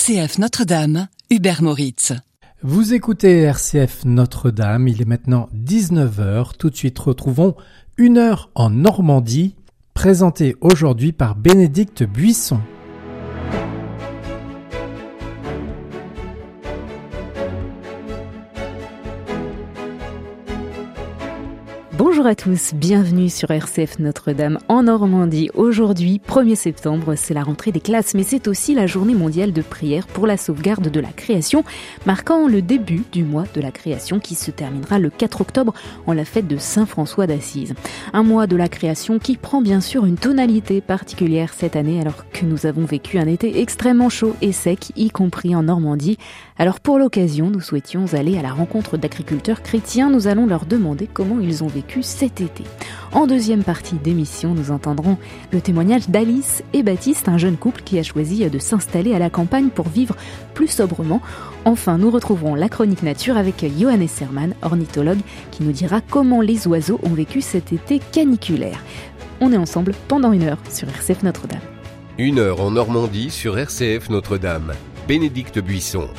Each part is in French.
RCF Notre-Dame, Hubert Moritz. Vous écoutez RCF Notre-Dame, il est maintenant 19h. Tout de suite, retrouvons Une heure en Normandie, présentée aujourd'hui par Bénédicte Buisson. Bonjour à tous, bienvenue sur RCF Notre-Dame en Normandie. Aujourd'hui, 1er septembre, c'est la rentrée des classes, mais c'est aussi la journée mondiale de prière pour la sauvegarde de la création, marquant le début du mois de la création qui se terminera le 4 octobre en la fête de Saint François d'Assise. Un mois de la création qui prend bien sûr une tonalité particulière cette année alors que nous avons vécu un été extrêmement chaud et sec, y compris en Normandie. Alors pour l'occasion, nous souhaitions aller à la rencontre d'agriculteurs chrétiens. Nous allons leur demander comment ils ont vécu cet été. En deuxième partie d'émission, nous entendrons le témoignage d'Alice et Baptiste, un jeune couple qui a choisi de s'installer à la campagne pour vivre plus sobrement. Enfin, nous retrouverons la chronique nature avec Johannes Hermann, ornithologue, qui nous dira comment les oiseaux ont vécu cet été caniculaire. On est ensemble pendant une heure sur RCF Notre-Dame. Une heure en Normandie sur RCF Notre-Dame. Bénédicte Buisson.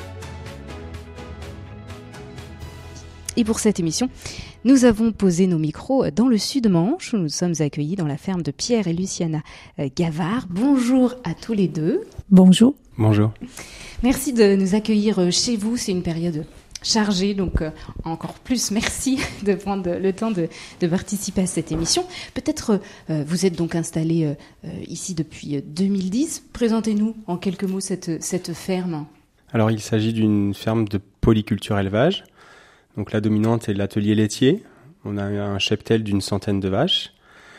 Et pour cette émission, nous avons posé nos micros dans le Sud-Manche, où nous sommes accueillis dans la ferme de Pierre et Luciana Gavard. Bonjour à tous les deux. Bonjour. Bonjour. Merci de nous accueillir chez vous. C'est une période chargée, donc encore plus merci de prendre le temps de participer à cette émission. Peut-être vous êtes donc installés ici depuis 2010. Présentez-nous en quelques mots cette ferme. Alors il s'agit d'une ferme de polyculture élevage. Donc la dominante est l'atelier laitier. On a un cheptel d'une centaine de vaches.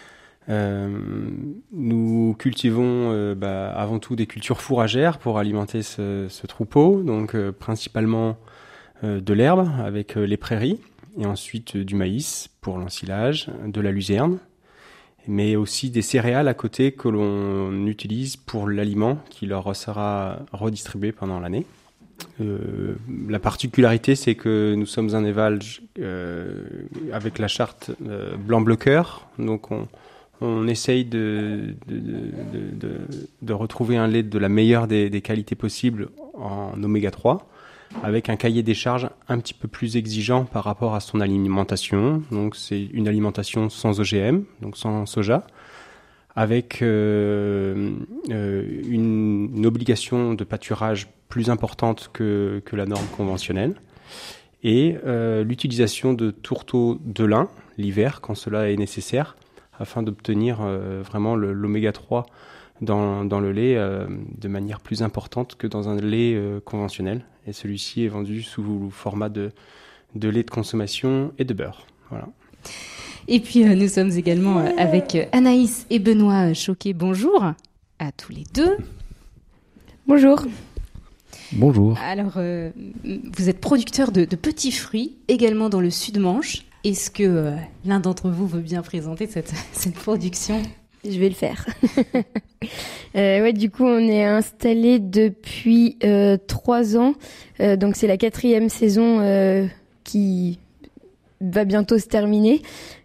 Nous cultivons avant tout des cultures fourragères pour alimenter ce troupeau. Donc principalement de l'herbe avec les prairies et ensuite du maïs pour l'ensilage, de la luzerne, mais aussi des céréales à côté que l'on utilise pour l'aliment qui leur sera redistribué pendant l'année. La particularité, c'est que nous sommes un élevage avec la charte blanc-bleu cœur, donc on essaye de retrouver un lait de la meilleure des qualités possibles en oméga 3, avec un cahier des charges un petit peu plus exigeant par rapport à son alimentation. Donc c'est une alimentation sans OGM, donc sans soja, avec une obligation de pâturage plus importante que la norme conventionnelle, et l'utilisation de tourteaux de lin l'hiver quand cela est nécessaire, afin d'obtenir vraiment l'oméga 3 dans le lait de manière plus importante que dans un lait conventionnel. Et celui-ci est vendu sous format de lait de consommation et de beurre. Voilà. Et puis nous sommes également avec Anaïs et Benoît Choquet. Bonjour à tous les deux. Bonjour. Bonjour. Alors, vous êtes producteur de petits fruits, également dans le Sud-Manche. Est-ce que l'un d'entre vous veut bien présenter cette production ? Je vais le faire. Du coup, on est installé depuis 3 ans. Donc, c'est la 4e saison qui va bientôt se terminer.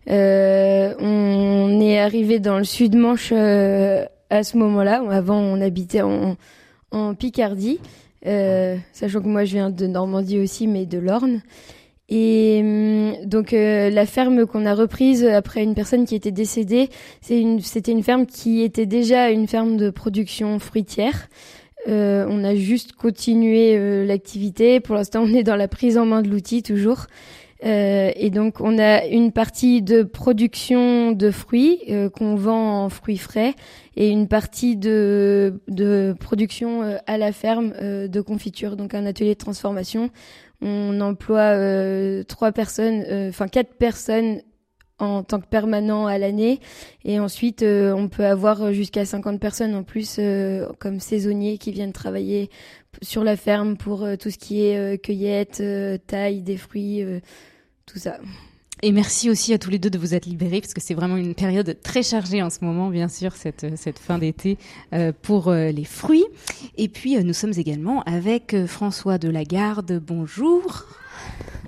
On est arrivé dans le Sud-Manche à ce moment-là. Avant, on habitait en Picardie. Sachant que moi je viens de Normandie aussi, mais de l'Orne. Et donc la ferme qu'on a reprise après une personne qui était décédée, c'était une ferme qui était déjà une ferme de production fruitière. On a juste continué l'activité. Pour l'instant, on est dans la prise en main de l'outil toujours. Et donc on a une partie de production de fruits qu'on vend en fruits frais, et une partie de production à la ferme de confiture, donc un atelier de transformation. On emploie 4 personnes en tant que permanent à l'année, et ensuite on peut avoir jusqu'à 50 personnes en plus comme saisonniers qui viennent travailler sur la ferme pour tout ce qui est cueillette, taille des fruits, tout ça. Et merci aussi à tous les deux de vous être libérés, parce que c'est vraiment une période très chargée en ce moment, bien sûr, cette fin d'été pour les fruits. Et puis nous sommes également avec François Delagarde. Bonjour.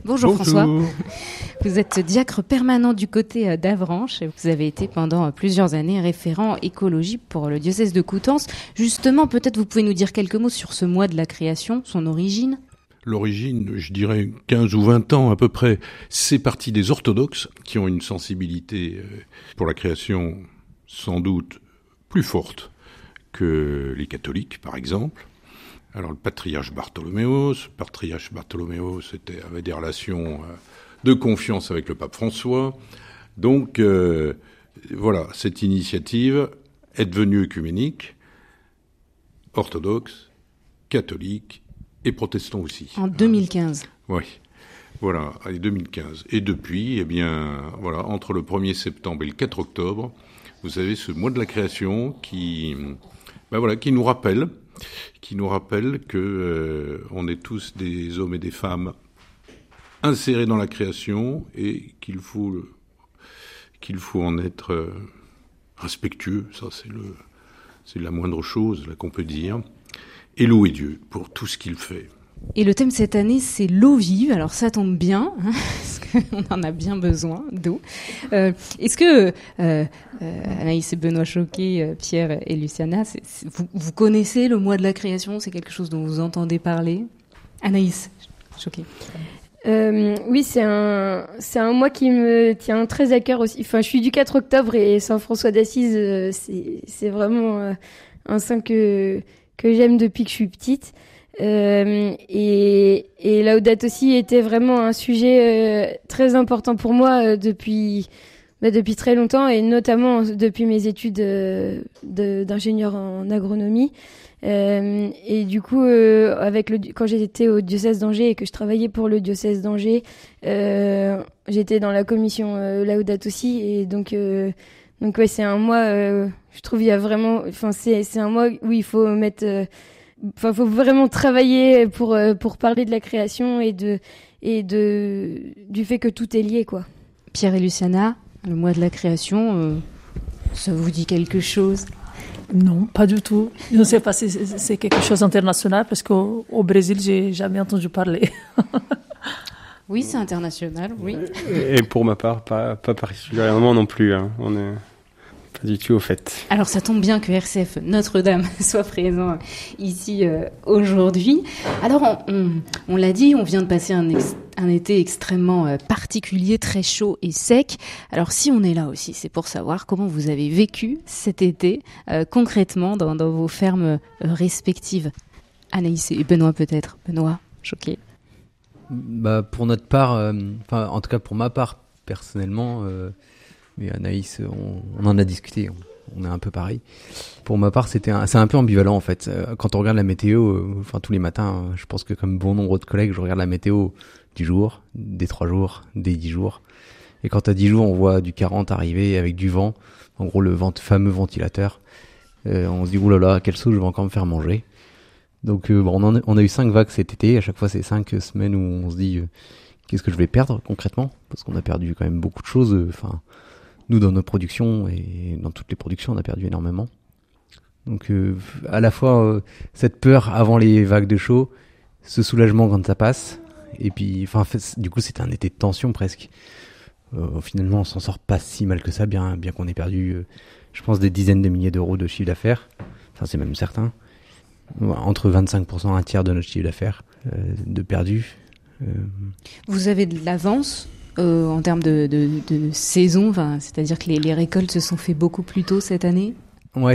Bonjour. François. Vous êtes diacre permanent du côté d'Avranches. Vous avez été pendant plusieurs années référent écologie pour le diocèse de Coutances. Justement, peut-être vous pouvez nous dire quelques mots sur ce mois de la création, son origine. L'origine, je dirais 15 ou 20 ans à peu près, c'est parti des orthodoxes qui ont une sensibilité pour la création sans doute plus forte que les catholiques, par exemple. Alors le patriarche Bartholoméos avait des relations de confiance avec le pape François. Donc voilà, cette initiative est devenue œcuménique, orthodoxe, catholique et protestant aussi. En 2015. Oui, voilà, en 2015. Et depuis, eh bien, voilà, entre le 1er septembre et le 4 octobre, vous avez ce mois de la création qui nous rappelle que on est tous des hommes et des femmes insérés dans la création et qu'il faut en être respectueux. Ça, c'est la moindre chose là qu'on peut dire. Et louer Dieu pour tout ce qu'il fait. Et le thème cette année, c'est l'eau vive. Alors ça tombe bien, parce qu'on en a bien besoin d'eau. Est-ce que Anaïs et Benoît Choquet, Pierre et Luciana, vous connaissez le mois de la création? C'est quelque chose dont vous entendez parler? Anaïs Choquet. Oui, c'est un mois qui me tient très à cœur aussi. Enfin, je suis du 4 octobre et Saint François d'Assise, c'est vraiment un saint que j'aime depuis que je suis petite. Et Laudato Si était vraiment un sujet très important pour moi depuis très longtemps, et notamment depuis mes études d'ingénieur en agronomie. Et du coup, quand j'étais au diocèse d'Angers et que je travaillais pour le diocèse d'Angers, j'étais dans la commission Laudato Si, et donc ouais, c'est un mois, je trouve, il y a vraiment, c'est un mois où il faut faut vraiment travailler pour parler de la création et du fait que tout est lié, quoi. Pierre et Luciana, le mois de la création, ça vous dit quelque chose? Non, pas du tout. Je ne sais pas si c'est quelque chose d'international, parce qu'au Brésil, j'ai jamais entendu parler. Oui, c'est international, oui. Et pour ma part, pas particulièrement non plus. Hein. On est pas du tout au fait. Alors ça tombe bien que RCF Notre-Dame soit présent ici aujourd'hui. Alors on l'a dit, on vient de passer un été extrêmement particulier, très chaud et sec. Alors si on est là aussi, c'est pour savoir comment vous avez vécu cet été concrètement dans vos fermes respectives. Anaïs et Benoît peut-être. Benoît, Choquet. Pour notre part, en tout cas pour ma part personnellement, mais Anaïs, on en a discuté, on est un peu pareil. Pour ma part, c'est un peu ambivalent en fait. Quand on regarde la météo, tous les matins, je pense que comme bon nombre de collègues, je regarde la météo du jour, des 3 jours, des 10 jours. Et quand à 10 jours, on voit du 40 arriver avec du vent, en gros le fameux ventilateur, on se dit oulala, quelle sauce je vais encore me faire manger. Donc on a eu 5 vagues cet été. À chaque fois, c'est 5 semaines où on se dit qu'est-ce que je vais perdre concrètement, parce qu'on a perdu quand même beaucoup de choses. Nous, dans nos productions et dans toutes les productions, on a perdu énormément. Donc, à la fois, cette peur avant les vagues de chaud, ce soulagement quand ça passe, et puis, du coup, c'était un été de tension presque. Finalement, on s'en sort pas si mal que ça, bien qu'on ait perdu, je pense, des dizaines de milliers d'euros de chiffre d'affaires. C'est même certain. Entre 25% et un tiers de notre chiffre d'affaires de perdu. Vous avez de l'avance en termes de saison, c'est-à-dire que les récoltes se sont fait beaucoup plus tôt cette année? Ouais,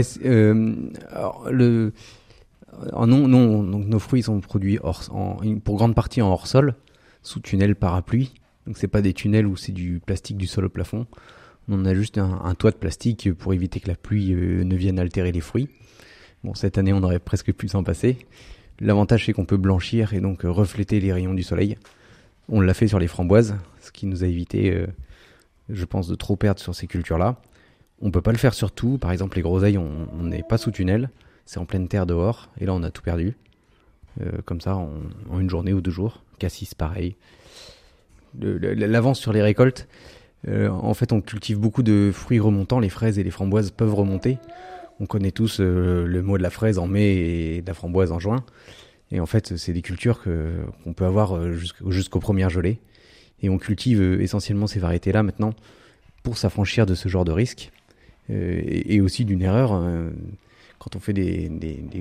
donc nos fruits sont produits pour grande partie en hors-sol, sous tunnel parapluie. Donc c'est pas des tunnels où c'est du plastique du sol au plafond. On a juste un toit de plastique pour éviter que la pluie ne vienne altérer les fruits. Bon, cette année, on aurait presque pu s'en passer. L'avantage, c'est qu'on peut blanchir et donc refléter les rayons du soleil. On l'a fait sur les framboises, ce qui nous a évité, je pense, de trop perdre sur ces cultures-là. On peut pas le faire sur tout. Par exemple, les groseilles, on n'est pas sous tunnel. C'est en pleine terre dehors. Et là, on a tout perdu. Comme ça, en une journée ou 2 jours. Cassis, pareil. L'avance sur les récoltes, en fait, on cultive beaucoup de fruits remontants. Les fraises et les framboises peuvent remonter. On connaît tous le mois de la fraise en mai et de la framboise en juin. Et en fait, c'est des cultures qu'on peut avoir jusqu'aux premières gelées. Et on cultive essentiellement ces variétés-là maintenant pour s'affranchir de ce genre de risque et aussi d'une erreur. Quand on fait des